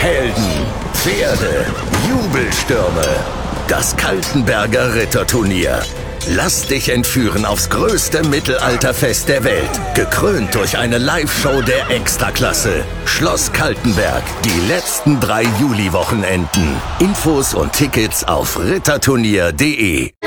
Helden, Pferde, Jubelstürme. Das Kaltenberger Ritterturnier. Lass dich entführen aufs größte Mittelalterfest der Welt. Gekrönt durch eine Live-Show der Extraklasse. Schloss Kaltenberg. Die letzten 3 Juliwochenenden. Infos und Tickets auf ritterturnier.de.